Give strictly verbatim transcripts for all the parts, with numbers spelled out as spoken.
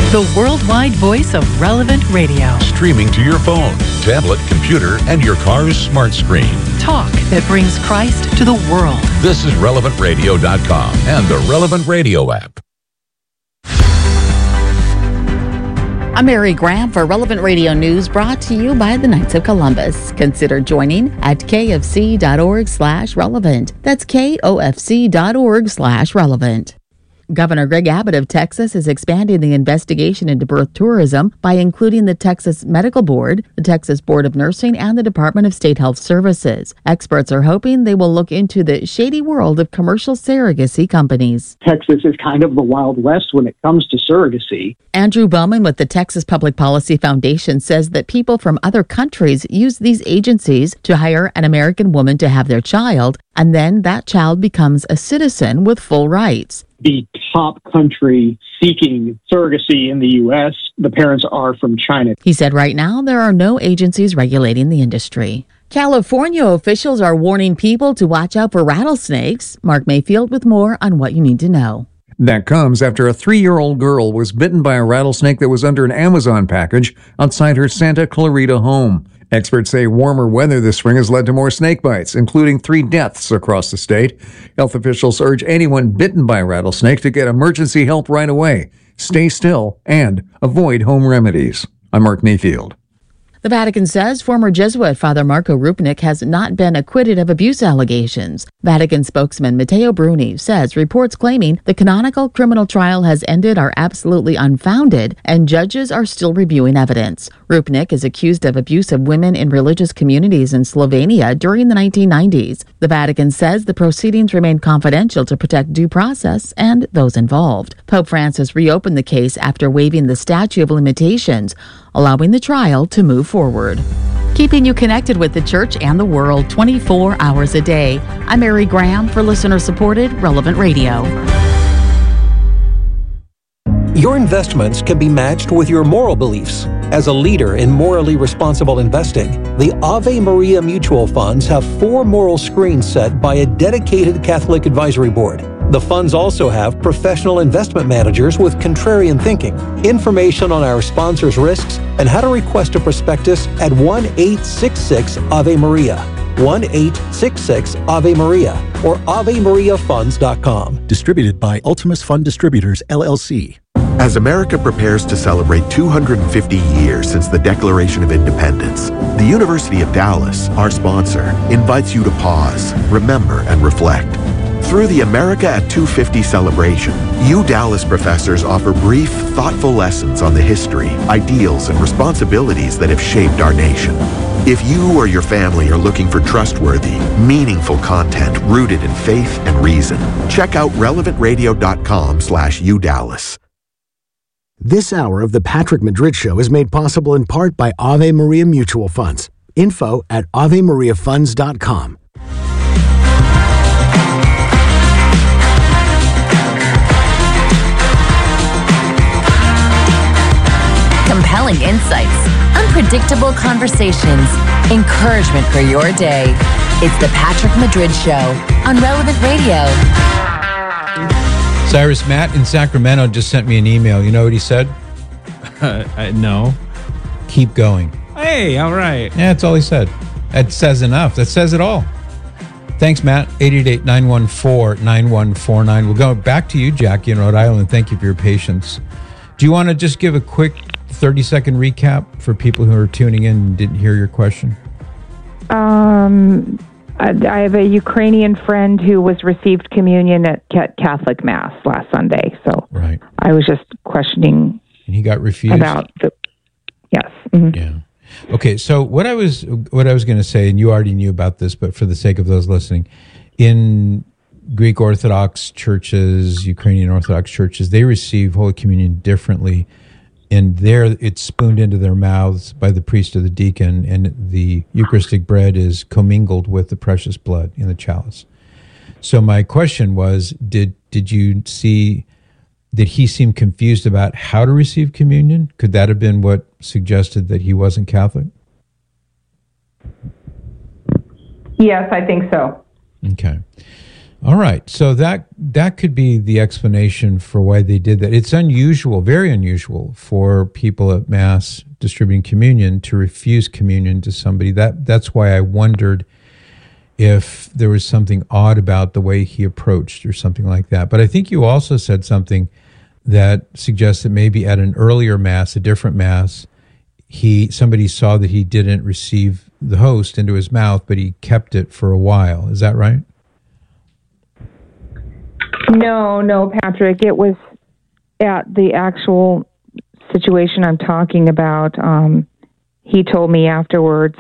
the worldwide voice of Relevant Radio. Streaming to your phone, tablet, computer, and your car's smart screen. Talk that brings Christ to the world. This is relevant radio dot com and the Relevant Radio app. I'm Mary Graham for Relevant Radio News, brought to you by the Knights of Columbus. Consider joining at kfc.org slash relevant. That's kofc.org slash relevant. Governor Greg Abbott of Texas is expanding the investigation into birth tourism by including the Texas Medical Board, the Texas Board of Nursing, and the Department of State Health Services. Experts are hoping they will look into the shady world of commercial surrogacy companies. Texas is kind of the Wild West when it comes to surrogacy. Andrew Bowman with the Texas Public Policy Foundation says that people from other countries use these agencies to hire an American woman to have their child, and then that child becomes a citizen with full rights. The top country seeking surrogacy in the U S, the parents are from China. He said right now there are no agencies regulating the industry. California officials are warning people to watch out for rattlesnakes. Mark Mayfield with more on what you need to know. That comes after a three-year-old girl was bitten by a rattlesnake that was under an Amazon package outside her Santa Clarita home. Experts say warmer weather this spring has led to more snake bites, including three deaths across the state. Health officials urge anyone bitten by a rattlesnake to get emergency help right away. Stay still and avoid home remedies. I'm Mark Mayfield. The Vatican says former Jesuit Father Marco Rupnik has not been acquitted of abuse allegations. Vatican spokesman Matteo Bruni says reports claiming the canonical criminal trial has ended are absolutely unfounded and judges are still reviewing evidence. Rupnik is accused of abuse of women in religious communities in Slovenia during the nineteen nineties. The Vatican says the proceedings remain confidential to protect due process and those involved. Pope Francis reopened the case after waiving the statute of limitations, allowing the trial to move forward. Keeping you connected with the church and the world twenty-four hours a day. I'm Mary Graham for listener-supported Relevant Radio. Your investments can be matched with your moral beliefs. As a leader in morally responsible investing, the Ave Maria Mutual Funds have four moral screens set by a dedicated Catholic advisory board. The funds also have professional investment managers with contrarian thinking. Information on our sponsors' risks and how to request a prospectus at one eight six six Ave Maria. one eight six six Ave Maria or ave maria funds dot com. Distributed by Ultimus Fund Distributors, L L C. As America prepares to celebrate two hundred fifty years since the Declaration of Independence, the University of Dallas, our sponsor, invites you to pause, remember, and reflect. Through the America at two fifty celebration, U Dallas professors offer brief, thoughtful lessons on the history, ideals, and responsibilities that have shaped our nation. If you or your family are looking for trustworthy, meaningful content rooted in faith and reason, check out relevant radio dot com slash U Dallas. This hour of the Patrick Madrid Show is made possible in part by Ave Maria Mutual Funds. Info at ave maria funds dot com. Compelling insights, unpredictable conversations, encouragement for your day. It's the Patrick Madrid Show on Relevant Radio. Cyrus Matt in Sacramento just sent me an email. You know what he said? Uh, uh, no. Keep going. Hey, all right. Yeah, that's all he said. That says enough. That says it all. Thanks, Matt. eight eight eight, nine one four, nine one four nine. We'll go back to you, Jackie, in Rhode Island. Thank you for your patience. Do you want to just give a quick thirty-second recap for people who are tuning in and didn't hear your question? Um, I, I have a Ukrainian friend who was received communion at Catholic Mass last Sunday. So right. I was just questioning. And he got refused? About the, yes. Mm-hmm. Yeah. Okay, so what I was what I was going to say, and you already knew about this, but for the sake of those listening, in Greek Orthodox churches, Ukrainian Orthodox churches, they receive Holy Communion differently. And there it's spooned into their mouths by the priest or the deacon, and the Eucharistic bread is commingled with the precious blood in the chalice. So my question was, did did you see, did he seem confused about how to receive communion? Could that have been what suggested that he wasn't Catholic? Yes, I think so. Okay. All right. So that that could be the explanation for why they did that. It's unusual, very unusual, for people at Mass distributing communion to refuse communion to somebody. That that's why I wondered if there was something odd about the way he approached or something like that. But I think you also said something that suggests that maybe at an earlier Mass, a different Mass, he somebody saw that he didn't receive the host into his mouth, but he kept it for a while. Is that right? No, no, Patrick. It was at the actual situation I'm talking about. Um, he told me afterwards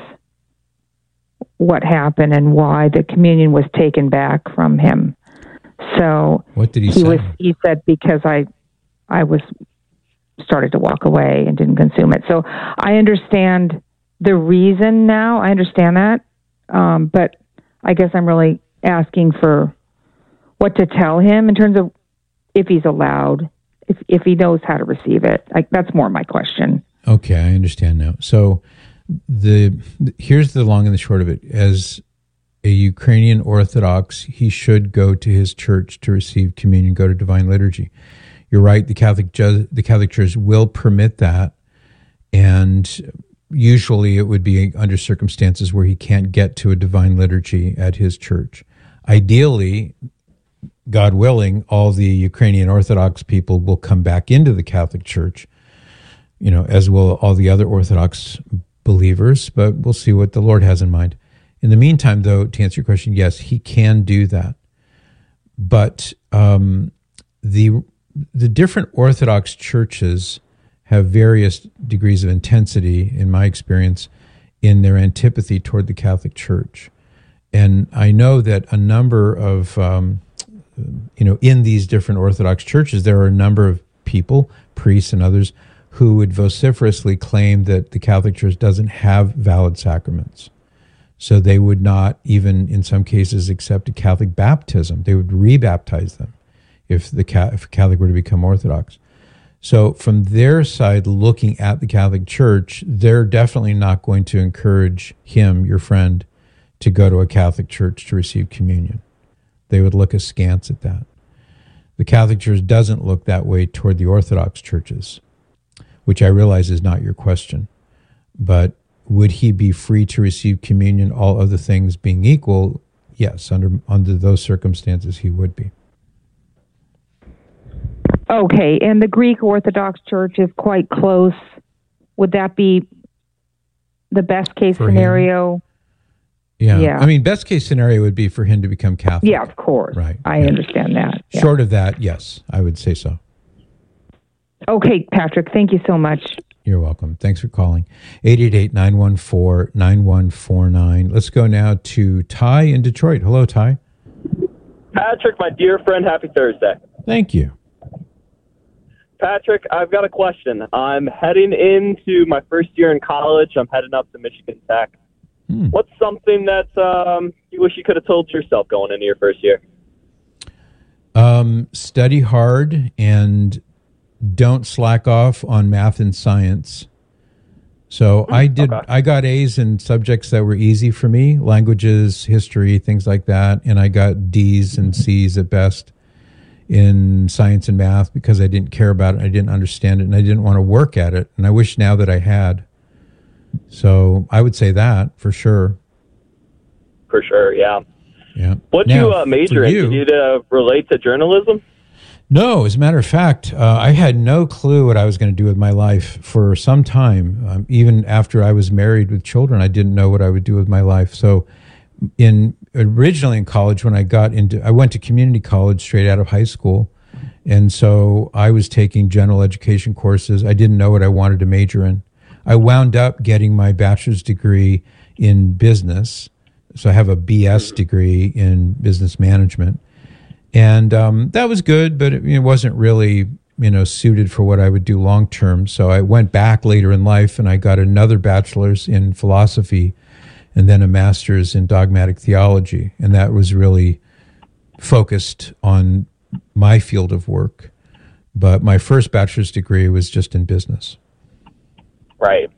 what happened and why the communion was taken back from him. So what did he, he say? Was, he said because I, I was started to walk away and didn't consume it. So I understand the reason now. I understand that, um, but I guess I'm really asking for what to tell him in terms of if he's allowed, if if he knows how to receive it. Like, that's more my question. Okay, I understand now. So the here's the long and the short of it. As a Ukrainian Orthodox, he should go to his church to receive communion, go to Divine Liturgy. You're right, the Catholic ju- the Catholic Church will permit that, and usually it would be under circumstances where he can't get to a Divine Liturgy at his church. Ideally, God willing, all the Ukrainian Orthodox people will come back into the Catholic Church, you know, as will all the other Orthodox believers, but we'll see what the Lord has in mind. In the meantime, though, to answer your question, yes, he can do that. But um, the the different Orthodox churches have various degrees of intensity, in my experience, in their antipathy toward the Catholic Church. And I know that a number of... Um, you know, in these different Orthodox churches, there are a number of people, priests and others, who would vociferously claim that the Catholic Church doesn't have valid sacraments. So they would not even, in some cases, accept a Catholic baptism. They would rebaptize them if the if a Catholic were to become Orthodox. So from their side, looking at the Catholic Church, they're definitely not going to encourage him, your friend, to go to a Catholic church to receive communion. They would look askance at that. The Catholic Church doesn't look that way toward the Orthodox churches, which I realize is not your question. But would he be free to receive communion, all other things being equal? Yes, under under those circumstances, he would be. Okay, and the Greek Orthodox Church is quite close. Would that be the best case For scenario? him? Yeah. yeah. I mean, best case scenario would be for him to become Catholic. Yeah, of course. Right. I yeah. understand that. Yeah. Short of that, yes, I would say so. Okay, Patrick, thank you so much. You're welcome. Thanks for calling. eight eight eight, nine one four, nine one four nine. Let's go now to Ty in Detroit. Hello, Ty. Patrick, my dear friend, happy Thursday. Thank you. Patrick, I've got a question. I'm heading into my first year in college. I'm heading up to Michigan Tech. Hmm. What's something that um, you wish you could have told yourself going into your first year? Um, study hard and don't slack off on math and science. So I did. Okay. I got A's in subjects that were easy for me, languages, history, things like that, and I got D's and C's at best in science and math because I didn't care about it, I didn't understand it, and I didn't want to work at it. And I wish now that I had. So I would say that for sure. For sure, yeah. Yeah. What'd you uh, major in? Did you uh, relate to journalism? No, as a matter of fact, uh, I had no clue what I was going to do with my life for some time. Um, even after I was married with children, I didn't know what I would do with my life. So in originally in college, when I got into, I went to community college straight out of high school. And so I was taking general education courses. I didn't know what I wanted to major in. I wound up getting my bachelor's degree in business. So I have a B S degree in business management. And um, that was good, but it, it wasn't really, you know, suited for what I would do long term. So I went back later in life and I got another bachelor's in philosophy and then a master's in dogmatic theology. And that was really focused on my field of work. But my first bachelor's degree was just in business. Right.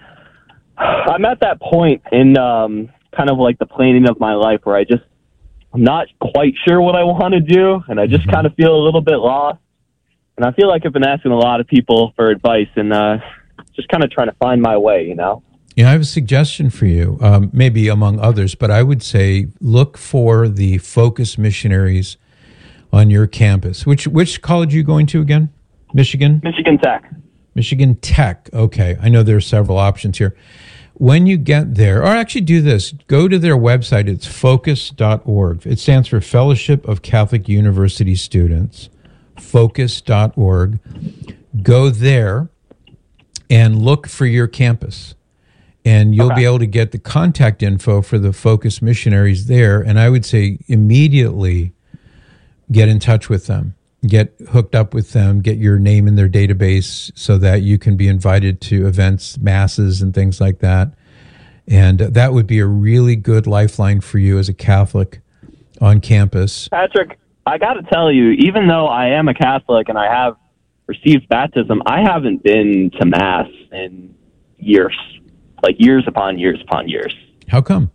I'm at that point in um, kind of like the planning of my life where I just I'm not quite sure what I want to do, and I just mm-hmm. kind of feel a little bit lost. And I feel like I've been asking a lot of people for advice and uh, just kind of trying to find my way, you know? Yeah, I have a suggestion for you, um, maybe among others, but I would say look for the Focus missionaries on your campus. Which which college are you going to again? Michigan? Michigan Tech. Michigan Tech. Okay. I know there are several options here. When you get there, or actually do this, go to their website. It's focus dot org. It stands for Fellowship of Catholic University Students. focus dot org. Go there and look for your campus. And you'll okay. be able to get the contact info for the Focus missionaries there. And I would say immediately get in touch with them. Get hooked up with them, get your name in their database so that you can be invited to events, masses, and things like that. And that would be a really good lifeline for you as a Catholic on campus. Patrick, I got to tell you, even though I am a Catholic and I have received baptism, I haven't been to Mass in years, like years upon years upon years. How come?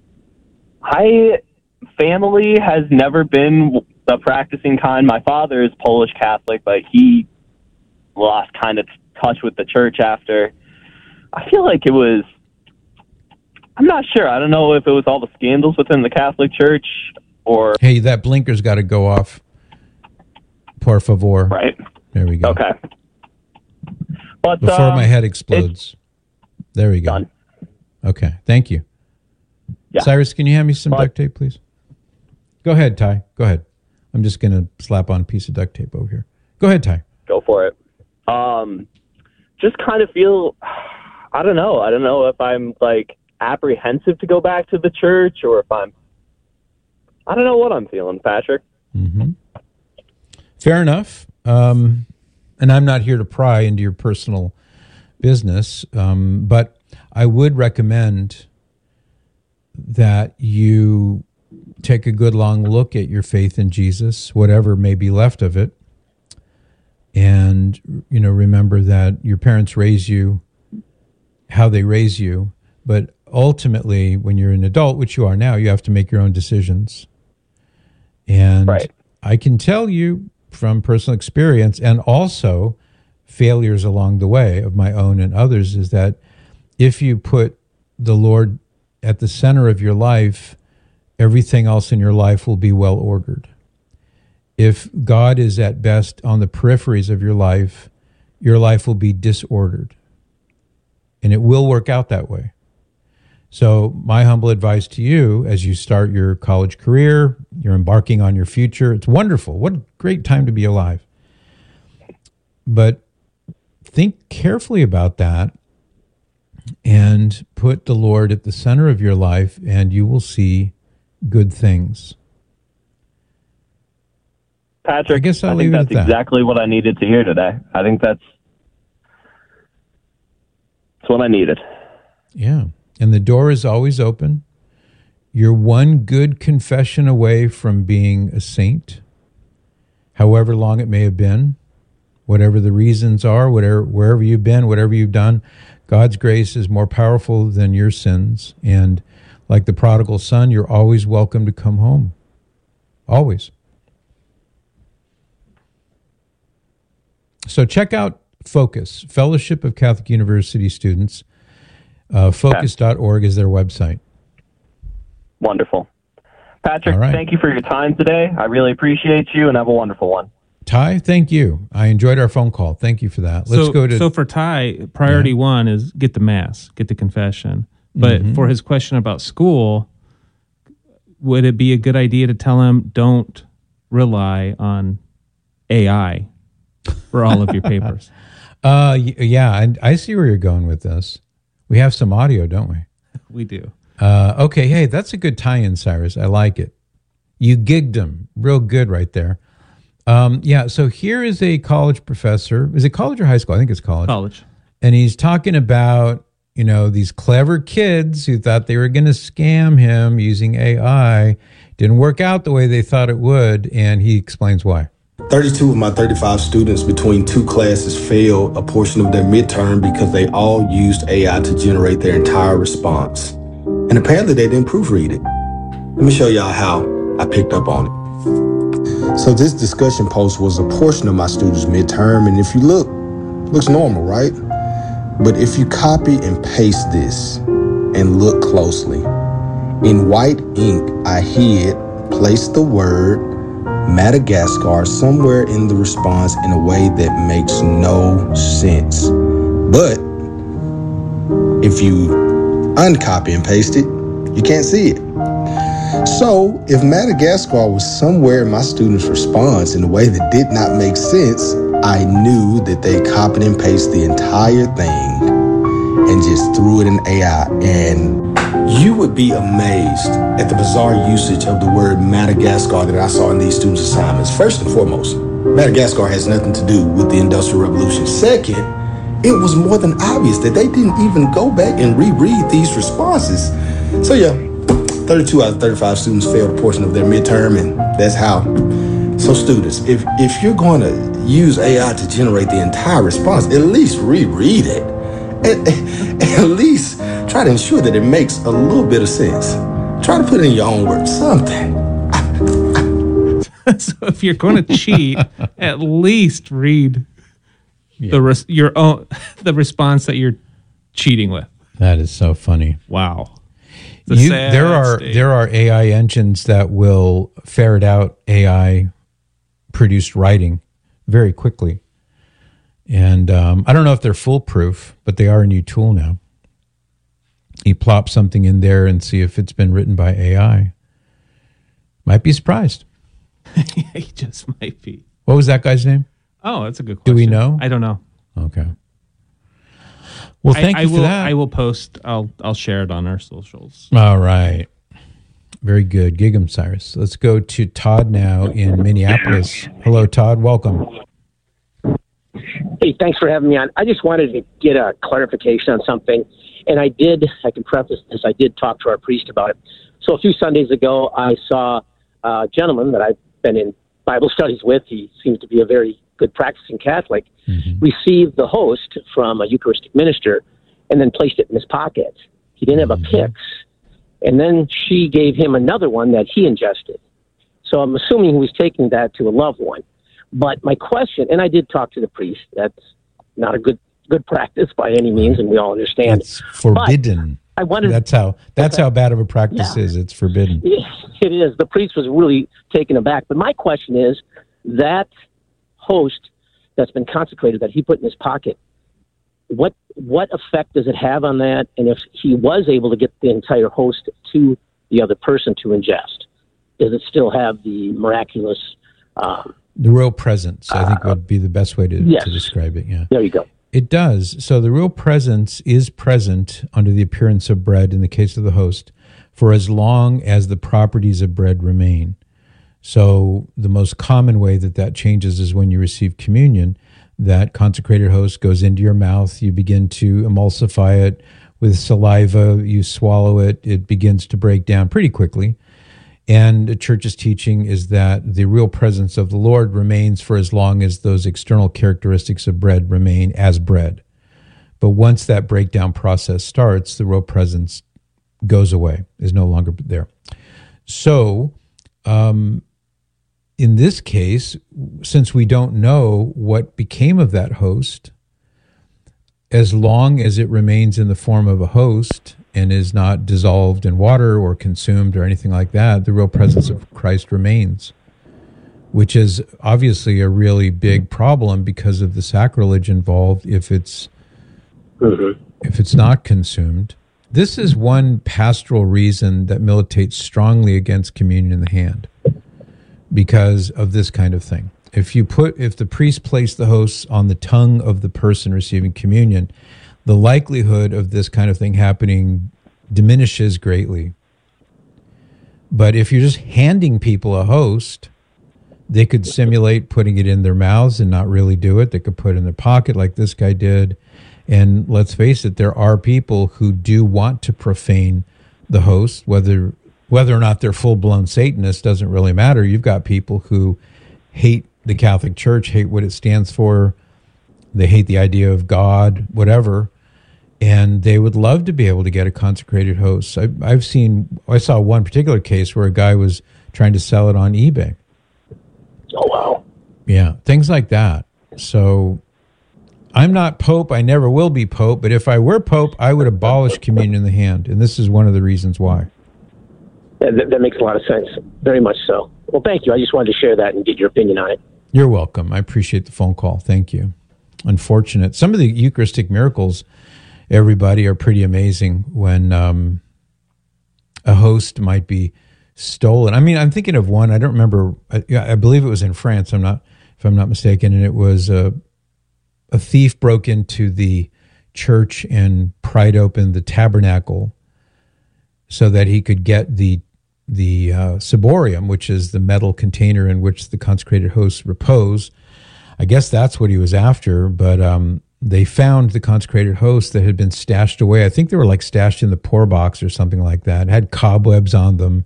I family has never been the practicing kind. My father is Polish Catholic, but he lost kind of touch with the church after. I feel like it was, I'm not sure. I don't know if it was all the scandals within the Catholic Church or... Hey, that blinker's got to go off. Por favor. Right. There we go. Okay. But Before um, my head explodes. There we go. Done. Okay. Thank you. Yeah. Cyrus, can you hand me some but, duct tape, please? Go ahead, Ty. Go ahead. I'm just going to slap on a piece of duct tape over here. Go ahead, Ty. Go for it. Um, just kind of feel, I don't know. I don't know if I'm like apprehensive to go back to the church or if I'm, I don't know what I'm feeling, Patrick. Mm-hmm. Fair enough. Um, and I'm not here to pry into your personal business, um, but I would recommend that you take a good long look at your faith in Jesus, whatever may be left of it. And, you know, remember that your parents raise you how they raise you. But ultimately, when you're an adult, which you are now, you have to make your own decisions. And right. I can tell you from personal experience and also failures along the way of my own and others is that if you put the Lord at the center of your life, everything else in your life will be well ordered. If God is at best on the peripheries of your life, your life will be disordered. And it will work out that way. So my humble advice to you as you start your college career, you're embarking on your future, it's wonderful. What a great time to be alive. But think carefully about that and put the Lord at the center of your life, and you will see good things. Patrick, I guess I'll I leave think it that's at that. exactly what I needed to hear today. I think that's, that's what I needed. Yeah. And the door is always open. You're one good confession away from being a saint, however long it may have been, whatever the reasons are, whatever, wherever you've been, whatever you've done. God's grace is more powerful than your sins. And like the prodigal son, you're always welcome to come home. Always. So check out Focus, Fellowship of Catholic University Students. Uh, focus dot org is their website. Wonderful. Patrick, All right. Thank you for your time today. I really appreciate you, and have a wonderful one. Ty, thank you. I enjoyed our phone call. Thank you for that. Let's so, go to... So for Ty, priority yeah. one is get the Mass, get the confession. But mm-hmm. for his question about school, would it be a good idea to tell him don't rely on A I for all of your papers? Uh, yeah, I, I see where you're going with this. We have some audio, don't we? We do. Uh, okay, hey, that's a good tie-in, Cyrus. I like it. You gigged him real good right there. Um, yeah, so here is a college professor. Is it college or high school? I think it's college. College. And he's talking about, you know, these clever kids who thought they were going to scam him using A I. Didn't work out the way they thought it would, and he explains why. thirty-two of my thirty-five students between two classes failed a portion of their midterm because they all used A I to generate their entire response. And apparently they didn't proofread it. Let me show y'all how. I picked up on it. So this discussion post was a portion of my students' midterm, and if you look, it looks normal, right? But if you copy and paste this and look closely, in white ink, I hid, placed the word Madagascar somewhere in the response in a way that makes no sense. But if you uncopy and paste it, you can't see it. So if Madagascar was somewhere in my students' response in a way that did not make sense, I knew that they copied and pasted the entire thing and just threw it in A I. And you would be amazed at the bizarre usage of the word Madagascar that I saw in these students' assignments. First and foremost, Madagascar has nothing to do with the Industrial Revolution. Second, it was more than obvious that they didn't even go back and reread these responses. So yeah, thirty-two out of thirty-five students failed a portion of their midterm, and that's how. So students, if, if you're going to use A I to generate the entire response, at least reread it. At, at least try to ensure that it makes a little bit of sense. Try to put it in your own words, something. So if you're going to cheat, at least read yeah. the res- your own the response that you're cheating with. That is so funny. Wow. You, there are state. there are A I engines that will ferret out A I produced writing very quickly. And um, I don't know if they're foolproof, but they are a new tool now. You plop something in there and see if it's been written by A I. Might be surprised. He just might be. What was that guy's name? Oh, that's a good question. Do we know? I don't know. Okay. Well, thank I, you I for will, that. I will post. I'll I'll share it on our socials. All right. Very good. Gig'em, Cyrus. Let's go to Todd now in Minneapolis. Hello, Todd. Welcome. Hey, thanks for having me on. I just wanted to get a clarification on something. And I did, I can preface this, I did talk to our priest about it. So a few Sundays ago, I saw a gentleman that I've been in Bible studies with. He seems to be a very good practicing Catholic. Mm-hmm. Received the host from a Eucharistic minister and then placed it in his pocket. He didn't have a Mm-hmm. Pix. And then she gave him another one that he ingested. So I'm assuming he was taking that to a loved one. But my question, and I did talk to the priest, that's not a good good practice by any means, and we all understand. It's forbidden. But I wanted, that's how that's okay. how bad of a practice yeah. is. It's forbidden. It is. The priest was really taken aback. But my question is, that host that's been consecrated that he put in his pocket, what what effect does it have on that? And if he was able to get the entire host to the other person to ingest, does it still have the miraculous... Um, the real presence, I think, uh, would be the best way to, yes. to describe it. Yeah, there you go. It does. So the real presence is present under the appearance of bread in the case of the host for as long as the properties of bread remain. So the most common way that that changes is when you receive communion. That consecrated host goes into your mouth. You begin to emulsify it with saliva. You swallow it. It begins to break down pretty quickly. And the church's teaching is that the real presence of the Lord remains for as long as those external characteristics of bread remain as bread. But once that breakdown process starts, the real presence goes away, is no longer there. So, um, in this case, since we don't know what became of that host, as long as it remains in the form of a host and is not dissolved in water or consumed or anything like that, the real presence of Christ remains, which is obviously a really big problem because of the sacrilege involved if it's mm-hmm. if it's not consumed. This is one pastoral reason that militates strongly against communion in the hand, because of this kind of thing. If you put, if the priest placed the hosts on the tongue of the person receiving communion, the likelihood of this kind of thing happening diminishes greatly. But if you're just handing people a host, they could simulate putting it in their mouths and not really do it. They could put it in their pocket like this guy did. And let's face it, there are people who do want to profane the host, whether whether or not they're full-blown Satanists doesn't really matter. You've got people who hate the Catholic Church, hate what it stands for. They hate the idea of God, whatever. And they would love to be able to get a consecrated host. I, I've seen, I saw one particular case where a guy was trying to sell it on eBay. Oh, wow. Yeah, things like that. So I'm not Pope. I never will be Pope. But if I were Pope, I would abolish communion in the hand. And this is one of the reasons why. That, that makes a lot of sense. Very much so. Well, thank you. I just wanted to share that and get your opinion on it. You're welcome. I appreciate the phone call. Thank you. Unfortunate. Some of the Eucharistic miracles, everybody, are pretty amazing when um, a host might be stolen. I mean, I'm thinking of one. I don't remember. I, I believe it was in France. I'm not, if I'm not mistaken. And it was a, a thief broke into the church and pried open the tabernacle so that he could get the the uh, ciborium, which is the metal container in which the consecrated hosts repose. I guess that's what he was after, but um, they found the consecrated hosts that had been stashed away. I think they were like stashed in the poor box or something like that. It had cobwebs on them.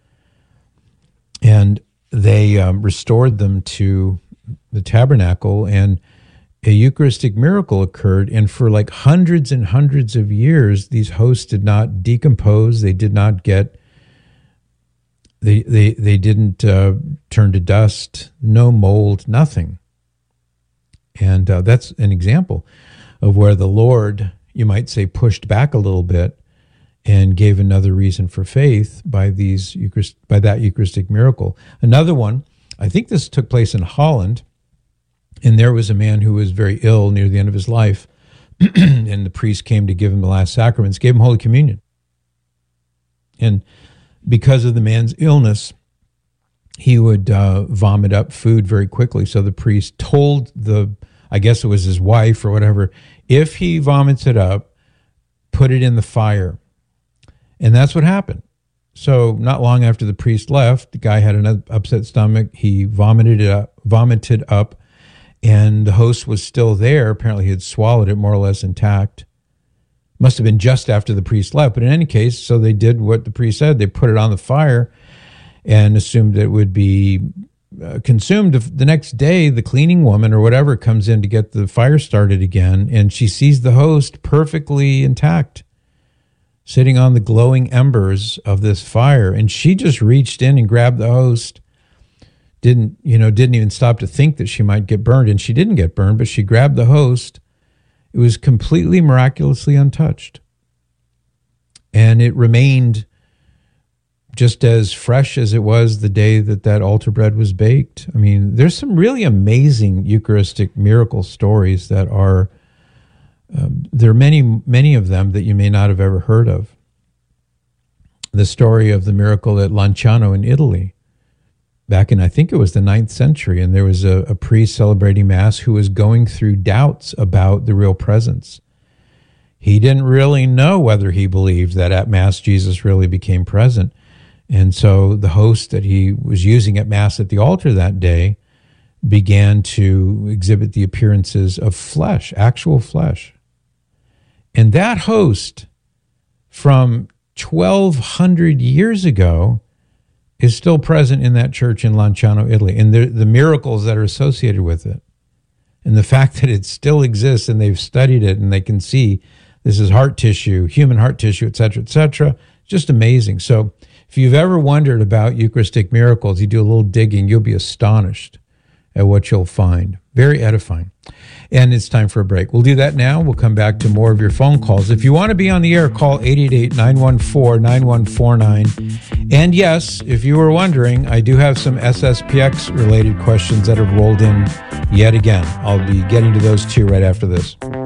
And they um, restored them to the tabernacle, and a Eucharistic miracle occurred. And for like hundreds and hundreds of years, these hosts did not decompose. They did not get They they they didn't uh, turn to dust, no mold, nothing. And uh, that's an example of where the Lord, you might say, pushed back a little bit and gave another reason for faith by these Eucharist, by that Eucharistic miracle. Another one, I think this took place in Holland, and there was a man who was very ill near the end of his life, and the priest came to give him the last sacraments, gave him Holy Communion. And because of the man's illness, he would uh, vomit up food very quickly. So the priest told the, I guess it was his wife or whatever, if he vomits it up, put it in the fire. And that's what happened. So not long after the priest left, the guy had an upset stomach. He vomited it up, vomited up, and the host was still there. Apparently he had swallowed it more or less intact. Must have been just after the priest left. But in any case, so they did what the priest said. They put it on the fire and assumed that it would be uh, consumed. The next day, the cleaning woman or whatever comes in to get the fire started again, and she sees the host perfectly intact, sitting on the glowing embers of this fire. And she just reached in and grabbed the host. Didn't, you know, didn't even stop to think that she might get burned. And she didn't get burned, but she grabbed the host. It was completely miraculously untouched. And it remained just as fresh as it was the day that that altar bread was baked. I mean, there's some really amazing Eucharistic miracle stories that are, um, there are many, many of them that you may not have ever heard of. The story of the miracle at Lanciano in Italy, back in, I think it was the ninth century, and there was a, a priest celebrating Mass who was going through doubts about the real presence. He didn't really know whether he believed that at Mass Jesus really became present. And so the host that he was using at Mass at the altar that day began to exhibit the appearances of flesh, actual flesh. And that host from twelve hundred years ago is still present in that church in Lanciano, Italy, and the, the miracles that are associated with it. And the fact that it still exists and they've studied it and they can see this is heart tissue, human heart tissue, et cetera, et cetera, just amazing. So if you've ever wondered about Eucharistic miracles, you do a little digging, you'll be astonished at what you'll find. Very edifying. And it's time for a break. We'll do that now. We'll come back to more of your phone calls. If you want to be on the air, call eight eight eight, nine one four, nine one four nine. And yes, if you were wondering, I do have some S S P X related questions that have rolled in yet again. I'll be getting to those too right after this.